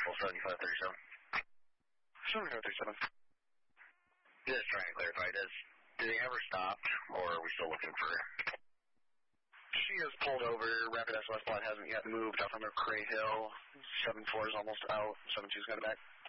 Full 7537. 7537. Just trying to clarify, did they ever stop, or are we still looking for her? She has pulled over. Rapid SOS bot hasn't yet moved up on the Cray Hill. 7-4 is almost out. 7-2's got it back.